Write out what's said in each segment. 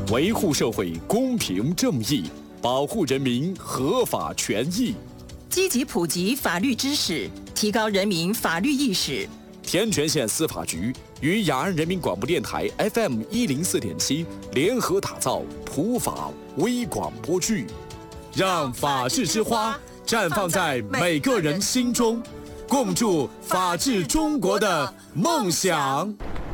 维护社会公平正义，保护人民合法权益， 积极普及法律知识，提高人民法律意识。 天全县司法局与雅安人民广播电台 FM104.7联合打造普法微广播剧，让法治之花绽放在每个人心中，共筑法治中国的梦想。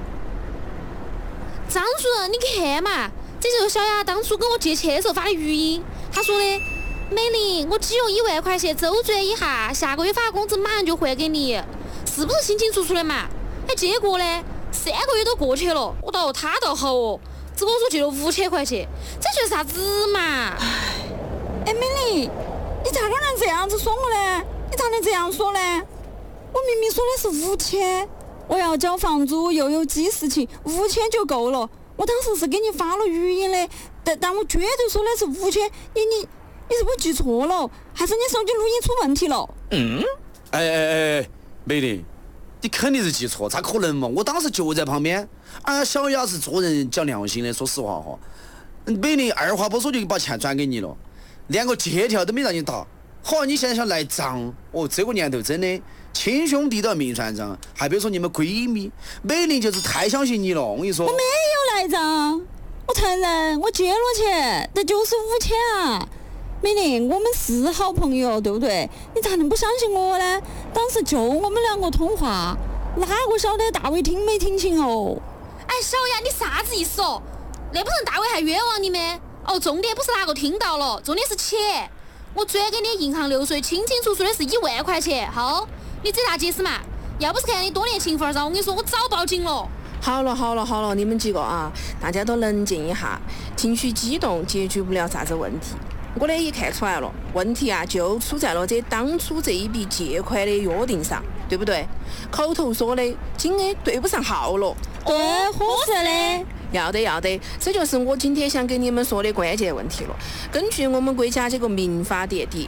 张主任，你看嘛，这就是小雅当初跟我借钱的时候发的语音。他说的：“美玲，我只用1万块钱周转一下，下个月发工资马上就还给你，是不是清清楚楚的嘛？”哎，结果呢，3个月都过去了，他倒好哦，只跟我说借了5000块钱，这就是啥子嘛？ 哎，美玲，你咋个能这样子说我呢？你咋能这样说呢？我明明说的是5000，我要交房租又有记事情，5000就够了。我当时是给你发了语音的，但我绝对说的是5000。你是不是记错了？还是你手机录音出问题了？ 哎，美玲，你肯定是记错，咋可能嘛？我当时就在旁边。小雅是做人讲良心的，说实话哈。美玲二话不说就把钱转给你了，连个借条都没让你打。好，你现在想赖账哦？这个年头真的亲兄弟都要明算账，还别说你们闺蜜。美玲就是太相信你了，我跟你说。 我没有赖账，我承认我借了钱，但就是5000啊。美玲，我们是好朋友，对不对？你咋能不相信我呢？当时就我们2个通话，哪个晓得大伟听没听清哦？ 哎，小雅，你啥子意思哦？那不成大伟还冤枉你吗？哦，重点不是哪个听到了，重点是钱。我转给你银行流水，清清楚楚的是1万块钱。好，你这咋解释嘛？要不是看你多年情分上，我跟你说，我早报警了。 好了，你们几个啊，大家都冷静一下，情绪激动解决不了啥子问题。我呢也看出来了，问题啊就出在了当初这一笔借款的约定上，对不对？口头说的金额对不上号了。 对，合适的。 要得，这就是我今天想跟你们说的关键问题了。根据我们国家这个民法典第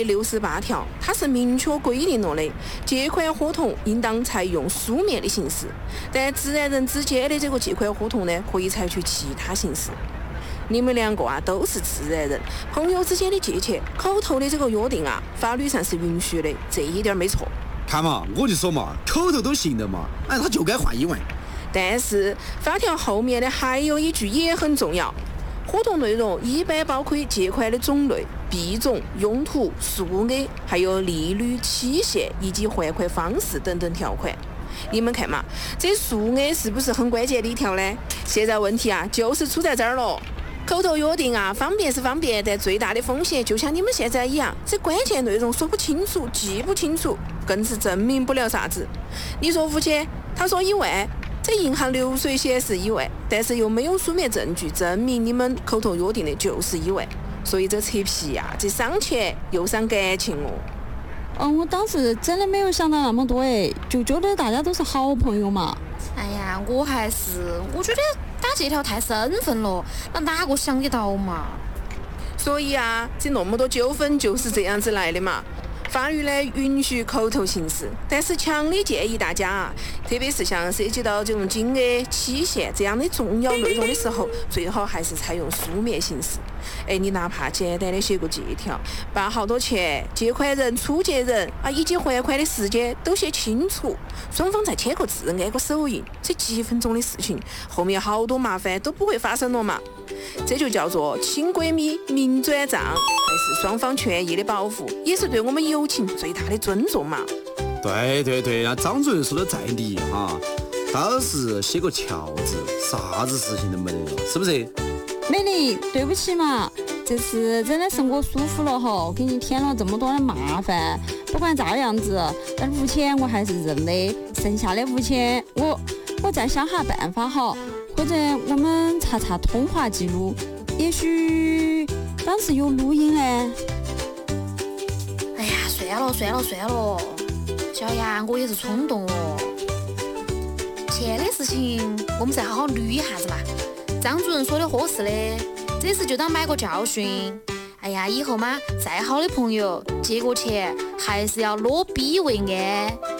668条，它是明确规定了的，借款合同应当采用书面的形式，但自然人之间的这个借款合同呢，可以采取其他形式。你们2个啊都是自然人，朋友之间的借钱，口头的这个约定啊，法律上是允许的，这一点没错。 看嘛，我就说嘛，口头都行的嘛，他就该换1万。 但是法条后面的还有一句也很重要，合同内容一般包括借款的种类、币种、用途、数额，还有利率、期限以及还款方式等等条款。你们看嘛，这数额是不是很关键的一条呢？现在问题啊就是出在这儿了。口头约定啊，方便是方便，但最大的风险就像你们现在一样，这关键内容说不清楚、记不清楚，更是证明不了啥子。你说5000，他说1万，这银行流水显示1万，但是又没有书面证据证明你们口头约定的就是1万，所以这扯皮呀，这伤钱又伤感情哦。 我当时真的没有想到那么多，就觉得大家都是好朋友嘛。 哎呀，我觉得打借条太生分了，那哪个想得到嘛？ 所以啊，这那么多纠纷就是这样子来的嘛。法律呢允许口头形式，但是强烈建议大家啊，特别是像涉及到这种金额、期限这样的重要内容的时候，最好还是采用书面形式。你哪怕简单的写个借条，把好多钱、借款人、出借人啊以及还款的时间都写清楚，双方再签个字、按个手印，这几分钟的事情，后面好多麻烦都不会发生了嘛。这就叫做亲闺蜜明转账，还是双方权益的保护，也是对我们友情最大的尊重嘛。 对，那张主任说的在理哈，倒是写个条子，啥子事情都没得了，是不是？ 美玲，对不起嘛，这次真的是我疏忽了哈，给你添了这么多的麻烦。不管咋样子，但5000我还是认的，剩下的5000我再想下办法哈，或者我们查通话记录，也许当时有录音呢。 哎呀，算了，小雅，我也是冲动哦。钱的事情我们再好好捋一下子嘛。张主任说的合适的，这次就当买个教训。哎呀，以后嘛，再好的朋友借过钱还是要裸逼为安。